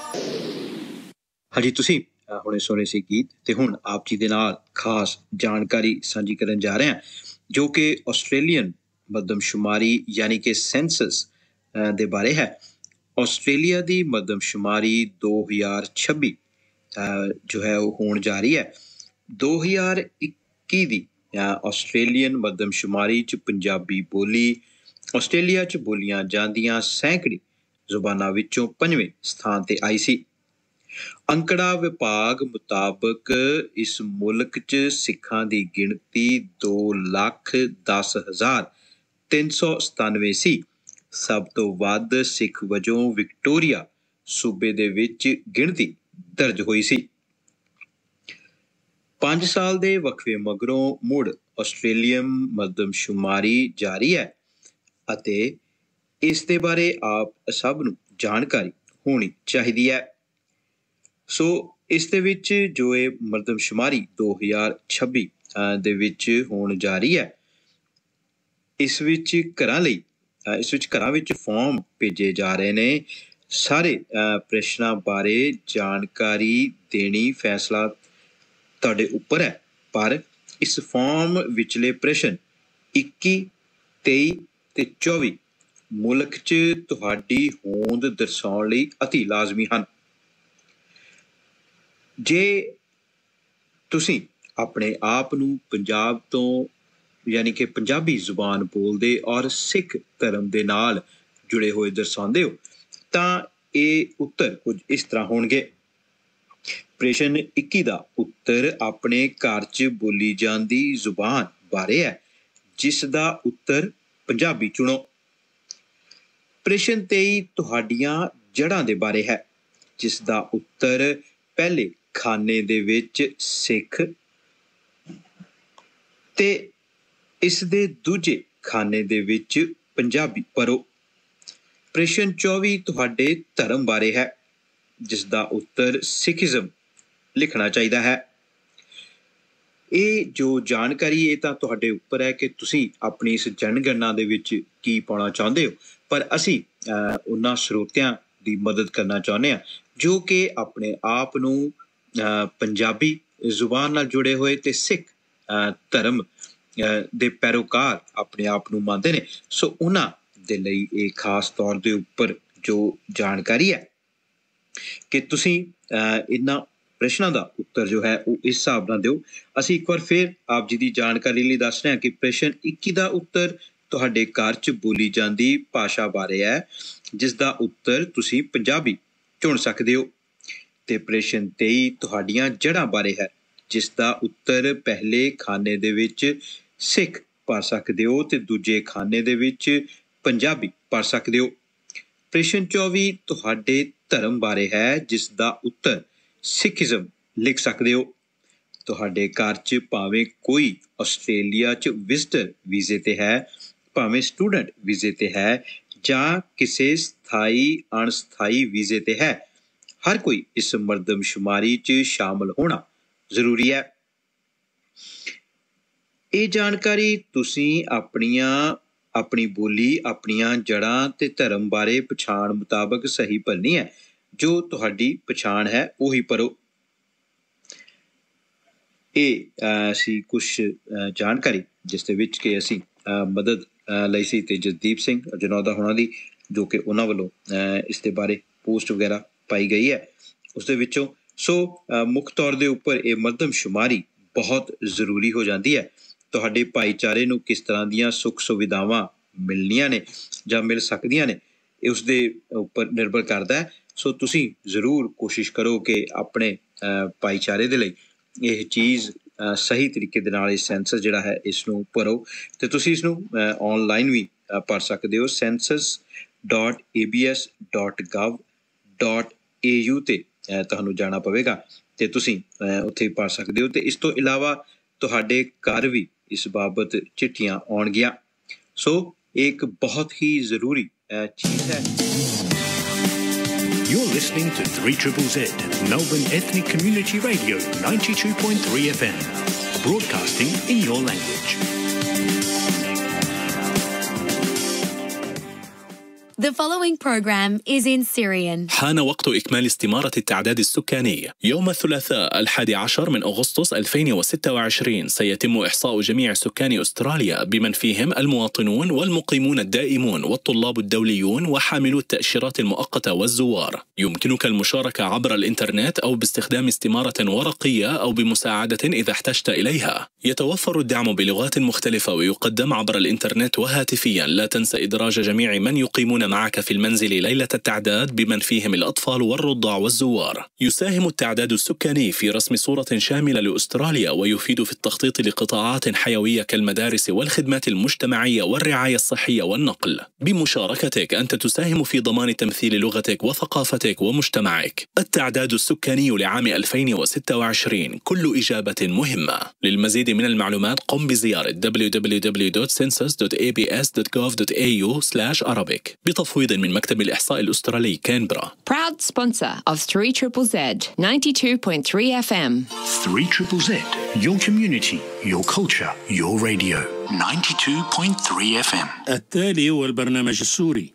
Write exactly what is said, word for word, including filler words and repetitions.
ਹਾਂਜੀ ਤੁਸੀਂ ਹੁਣੇ ਸੁਣੇ ਸੀ ਗੀਤ ਤੇ ਹੁਣ ਆਪ ਜੀ ਦੇ ਨਾਲ ਖਾਸ ਜਾਣਕਾਰੀ ਸਾਂਝੀ ਕਰਨ ਜਾ ਰਹੇ ਹਾਂ ਜੋ ਕਿ ਆਸਟ੍ਰੇਲੀਅਨ ਮਰਦਮਸ਼ੁਮਾਰੀ ਯਾਨੀ ਕਿ ਸੈਂਸਸ ਦੇ ਬਾਰੇ ਹੈ। ਆਸਟ੍ਰੇਲੀਆ ਦੀ ਮਰਦਮਸ਼ੁਮਾਰੀ ਦੋ ਹਜ਼ਾਰ ਛੱਬੀ ਜੋ ਹੈ ਉਹ ਹੋਣ ਜਾ ਰਹੀ ਹੈ। ਦੋ ਹਜ਼ਾਰ ਇੱਕੀ ਦੀ ਆਸਟ੍ਰੇਲੀਅਨ ਮਰਦਮਸ਼ੁਮਾਰੀ 'ਚ ਪੰਜਾਬੀ ਬੋਲੀ ਆਸਟ੍ਰੇਲੀਆ 'ਚ ਬੋਲੀਆਂ ਜਾਂਦੀਆਂ ਸੈਂਕੜੀ ਜ਼ੁਬਾਨਾਂ ਵਿੱਚੋਂ ਪੰਜਵੇਂ ਸਥਾਨ ਤੇ ਆਈ ਸੀ। ਅੰਕੜਾ ਵਿਭਾਗ ਮੁਤਾਬਕ ਇਸ ਮੁਲਕ 'ਚ ਸਿੱਖਾਂ ਦੀ ਗਿਣਤੀ ਦੋ ਲੱਖ ਦਸ ਹਜ਼ਾਰ ਤਿੰਨ ਸੌ ਸਤਾਨਵੇਂ ਸੀ। ਸਭ ਤੋਂ ਵੱਧ ਸਿੱਖ ਵਜੋਂ ਵਿਕਟੋਰੀਆ ਸੂਬੇ ਦੇ ਵਿੱਚ ਗਿਣਤੀ ਦਰਜ ਹੋਈ ਸੀ। ਪੰਜ ਸਾਲ ਦੇ ਵਕਫੇ ਮਗਰੋਂ ਮੁੜ ਆਸਟ੍ਰੇਲੀਅਨ ਮਰਦਮਸ਼ੁਮਾਰੀ ਜਾਰੀ ਹੈ ਅਤੇ ਇਸ ਦੇ ਬਾਰੇ ਆਪ ਸਭ ਨੂੰ ਜਾਣਕਾਰੀ ਹੋਣੀ ਚਾਹੀਦੀ ਹੈ। ਸੋ ਇਸ ਦੇ ਵਿੱਚ ਜੋ ਇਹ ਮਰਦਮਸ਼ੁਮਾਰੀ ਦੋ ਹਜ਼ਾਰ ਛੱਬੀ ਦੇ ਵਿੱਚ ਹੋਣ ਜਾ ਰਹੀ ਹੈ, ਇਸ ਵਿੱਚ ਘਰਾਂ ਲਈ ਇਸ ਵਿੱਚ ਘਰਾਂ ਵਿੱਚ ਫਾਰਮ ਭੇਜੇ ਜਾ ਰਹੇ ਨੇ। ਸਾਰੇ ਪ੍ਰਸ਼ਨਾਂ ਬਾਰੇ ਜਾਣਕਾਰੀ ਦੇਣੀ ਫੈਸਲਾ ਤੁਹਾਡੇ ਉੱਪਰ ਹੈ, ਪਰ ਇਸ ਫਾਰਮ ਵਿਚਲੇ ਪ੍ਰਸ਼ਨ ਇੱਕੀ, ਤੇਈ ਤੇ ਚੌਵੀ ਮੁਲਕ 'ਚ ਤੁਹਾਡੀ ਹੋਂਦ ਦਰਸਾਉਣ ਲਈ ਅਤੀ ਲਾਜ਼ਮੀ ਹਨ। ਜੇ ਤੁਸੀਂ ਆਪਣੇ ਆਪ ਨੂੰ ਪੰਜਾਬ ਤੋਂ ਯਾਨੀ ਕਿ ਪੰਜਾਬੀ ਜ਼ੁਬਾਨ ਬੋਲਦੇ ਔਰ ਸਿੱਖ ਧਰਮ ਦੇ ਨਾਲ ਜੁੜੇ ਹੋਏ ਦਰਸਾਉਂਦੇ ਹੋ ਤਾਂ ਇਹ ਉੱਤਰ ਕੁਝ ਇਸ ਤਰ੍ਹਾਂ ਹੋਣਗੇ। ਪ੍ਰਸ਼ਨ ਇੱਕੀ ਦਾ ਉੱਤਰ ਆਪਣੇ ਘਰ 'ਚ ਬੋਲੀ ਜਾਂਦੀ ਜ਼ੁਬਾਨ ਬਾਰੇ ਹੈ, ਜਿਸ ਦਾ ਉੱਤਰ ਪੰਜਾਬੀ ਚੁਣੋ। ਪ੍ਰਸ਼ਨ ਤੇਈ ਤੁਹਾਡੀਆਂ ਜੜ੍ਹਾਂ ਦੇ ਬਾਰੇ ਹੈ, ਜਿਸ ਦਾ ਉੱਤਰ ਪਹਿਲੇ ਖਾਨੇ ਦੇ ਵਿੱਚ ਸਿੱਖ ਤੇ ਇਸ ਦੇ ਦੂਜੇ ਖਾਨੇ ਦੇ ਵਿੱਚ ਪੰਜਾਬੀ ਭਰੋ। ਪ੍ਰਸ਼ਨ ਚੌਵੀ ਤੁਹਾਡੇ ਧਰਮ ਬਾਰੇ ਹੈ, ਜਿਸ ਦਾ ਉੱਤਰ ਸਿੱਖੀਜ਼ਮ ਲਿਖਣਾ ਚਾਹੀਦਾ ਹੈ। ਇਹ ਜੋ ਜਾਣਕਾਰੀ ਇਹ ਤਾਂ ਤੁਹਾਡੇ ਉੱਪਰ ਹੈ ਕਿ ਤੁਸੀਂ ਆਪਣੀ ਇਸ ਜਨਗਣਨਾ ਦੇ ਵਿੱਚ ਕੀ ਪਾਉਣਾ ਚਾਹੁੰਦੇ ਹੋ, ਪਰ ਅਸੀਂ ਉਹਨਾਂ ਸਰੋਤਿਆਂ ਦੀ ਮਦਦ ਕਰਨਾ ਚਾਹੁੰਦੇ ਹਾਂ ਜੋ ਕਿ ਆਪਣੇ ਆਪ ਨੂੰ ਪੰਜਾਬੀ ਜ਼ੁਬਾਨ ਨਾਲ ਜੁੜੇ ਹੋਏ ਤੇ ਸਿੱਖ ਧਰਮ ਦੇ ਪੈਰੋਕਾਰ ਆਪਣੇ ਆਪ ਨੂੰ ਮੰਨਦੇ ਨੇ। ਸੋ ਉਹਨਾਂ ਦੇ ਲਈ ਇਹ ਖਾਸ ਤੌਰ ਦੇ ਉੱਪਰ ਜੋ ਜਾਣਕਾਰੀ ਹੈ ਕਿ ਤੁਸੀਂ ਇਹਨਾਂ ਪ੍ਰਸ਼ਨਾਂ ਦਾ ਉੱਤਰ ਜੋ ਹੈ ਉਹ ਇਸ ਹਿਸਾਬ ਨਾਲ ਦਿਓ। ਅਸੀਂ ਇੱਕ ਵਾਰ ਫਿਰ ਆਪ ਜੀ ਦੀ ਜਾਣਕਾਰੀ ਲਈ ਦੱਸ ਰਹੇ ਹਾਂ ਕਿ ਪ੍ਰਸ਼ਨ ਇੱਕੀ ਦਾ ਉੱਤਰ ਤੁਹਾਡੇ ਘਰ 'ਚ ਬੋਲੀ ਜਾਂਦੀ ਭਾਸ਼ਾ ਬਾਰੇ ਹੈ, ਜਿਸ ਦਾ ਉੱਤਰ ਤੁਸੀਂ ਪੰਜਾਬੀ ਚੁਣ ਸਕਦੇ ਹੋ। ਤੇ ਪ੍ਰਸ਼ਨ ਤੇਈ ਤੁਹਾਡੀਆਂ ਜੜ੍ਹਾਂ ਬਾਰੇ ਹੈ, ਜਿਸ ਦਾ ਉੱਤਰ ਪਹਿਲੇ ਖਾਨੇ ਦੇ ਵਿੱਚ ਸਿੱਖ ਭਰ ਸਕਦੇ ਹੋ ਤੇ ਦੂਜੇ ਖਾਨੇ ਦੇ ਵਿੱਚ ਪੰਜਾਬੀ ਭਰ ਸਕਦੇ ਹੋ। ਪ੍ਰਸ਼ਨ ਚੌਵੀ ਤੁਹਾਡੇ ਧਰਮ ਬਾਰੇ ਹੈ, ਜਿਸ ਦਾ ਉੱਤਰ ਸਿੱਖੀਜ਼ਮ ਲਿਖ ਸਕਦੇ ਹੋ। ਤੁਹਾਡੇ ਘਰ 'ਚ ਭਾਵੇਂ ਕੋਈ ਆਸਟ੍ਰੇਲੀਆ 'ਚ ਵਿਜ਼ਟਰ ਵੀਜ਼ੇ ਤੇ ਹੈ, ਭਾਵੇਂ ਸਟੂਡੈਂਟ ਵੀਜ਼ੇ ਤੇ ਹੈ ਜਾਂ ਕਿਸੇ ਸਥਾਈ ਅਣਸਥਾਈ ਵੀਜ਼ੇ ਤੇ ਹੈ, ਹਰ ਕੋਈ ਇਸ ਮਰਦਮਸ਼ੁਮਾਰੀ 'ਚ ਸ਼ਾਮਲ ਹੋਣਾ ਜ਼ਰੂਰੀ ਹੈ। ਇਹ ਜਾਣਕਾਰੀ ਤੁਸੀਂ ਆਪਣੀਆਂ ਆਪਣੀ ਬੋਲੀ, ਆਪਣੀਆਂ ਜੜ੍ਹਾਂ ਤੇ ਧਰਮ ਬਾਰੇ ਪਛਾਣ ਮੁਤਾਬਕ ਸਹੀ ਭਰਨੀ ਹੈ। ਜੋ ਤੁਹਾਡੀ ਪਛਾਣ ਹੈ ਉਹੀ ਭਰੋ। ਇਹ ਅਸੀਂ ਕੁਛ ਜਾਣਕਾਰੀ ਜਿਸ ਦੇ ਵਿੱਚ ਕਿ ਅਸੀਂ ਮਦਦ ਲਈ ਸੀ ਤੇ ਜਸਦੀਪ ਸਿੰਘ ਜਨੌਦਾ ਹੋਣਾ ਦੀ, ਜੋ ਕਿ ਉਹਨਾਂ ਵੱਲੋਂ ਇਸ ਦੇ ਬਾਰੇ ਪੋਸਟ ਵਗੈਰਾ ਪਾਈ ਗਈ ਹੈ ਉਸ ਦੇ ਵਿੱਚੋਂ। ਸੋ ਮੁੱਖ ਤੌਰ ਦੇ ਉੱਪਰ ਇਹ ਮਰਦਮਸ਼ੁਮਾਰੀ ਬਹੁਤ ਜ਼ਰੂਰੀ ਹੋ ਜਾਂਦੀ ਹੈ। ਤੁਹਾਡੇ ਭਾਈਚਾਰੇ ਨੂੰ ਕਿਸ ਤਰ੍ਹਾਂ ਦੀਆਂ ਸੁੱਖ ਸੁਵਿਧਾਵਾਂ ਮਿਲਣੀਆਂ ਨੇ ਜਾਂ ਮਿਲ ਸਕਦੀਆਂ ਨੇ, ਉਸ ਦੇ ਉੱਪਰ ਨਿਰਭਰ ਕਰਦਾ ਹੈ। ਸੋ ਤੁਸੀਂ ਜ਼ਰੂਰ ਕੋਸ਼ਿਸ਼ ਕਰੋ ਕਿ ਆਪਣੇ ਭਾਈਚਾਰੇ ਦੇ ਲਈ ਇਹ ਚੀਜ਼ ਸਹੀ ਤਰੀਕੇ ਦੇ ਨਾਲ ਇਹ ਸੈਂਸਸ ਜਿਹੜਾ ਹੈ ਇਸ ਨੂੰ ਭਰੋ ਤੇ ਤੁਸੀਂ ਇਸ ਨੂੰ ਔਨਲਾਈਨ ਵੀ ਭਰ ਸਕਦੇ ਹੋ। Senses dot A B S dot ਗਵ dot A you ਤੇ ਤੁਹਾਨੂੰ ਜਾਣਾ ਪਵੇਗਾ ਤੇ ਤੁਸੀਂ ਉੱਥੇ ਭਰ ਸਕਦੇ ਹੋ। ਤੇ ਇਸ ਤੋਂ ਇਲਾਵਾ ਤੁਹਾਡੇ ਘਰ ਵੀ ਇਸ ਬਾਬਤ ਚਿੱਠੀਆਂ ਆਉਣਗੀਆਂ। ਸੋ ਇਹ ਇੱਕ ਬਹੁਤ ਹੀ ਜ਼ਰੂਰੀ ਚੀਜ਼ ਹੈ। You're listening to three triple Z, Melbourne Ethnic Community Radio, ninety-two point three F M, broadcasting in your language. The following program is in Syrian. حان وقت إكمال استمارة التعداد السكاني. يوم الثلاثاء الحادي عشر من أغسطس ألفين وستة وعشرين سيتم إحصاء جميع سكان أستراليا بمن فيهم المواطنون والمقيمون الدائمون والطلاب الدوليون وحاملو التأشيرات المؤقتة والزوار. يمكنك المشاركة عبر الإنترنت أو باستخدام استمارة ورقية أو بمساعدة إذا احتجت إليها. يتوفر الدعم بلغات مختلفة ويقدم عبر الإنترنت وهاتفيا. لا تنسى إدراج جميع من يقيمون معك في المنزل ليلة التعداد بمن فيهم الأطفال والرضع والزوار. يساهم التعداد السكاني في رسم صورة شاملة لأستراليا ويفيد في التخطيط لقطاعات حيوية كالمدارس والخدمات المجتمعية والرعاية الصحية والنقل. بمشاركتك أنت تساهم في ضمان تمثيل لغتك وثقافتك ومجتمعك. التعداد السكاني لعام ألفين وستة وعشرين كل إجابة مهمة. للمزيد من المعلومات قم بزيارة دبليو دبليو دبليو دوت سنسس دوت إيه بي إس دوت جوف دوت إيه يو سلاش أرابيك بتفويض من مكتب الإحصاء الأسترالي كانبرا. Proud sponsor of three triple Z ninety-two point three F M. three triple Z, your community, your culture, your radio. ninety-two point three F M. التالي هو البرنامج السوري.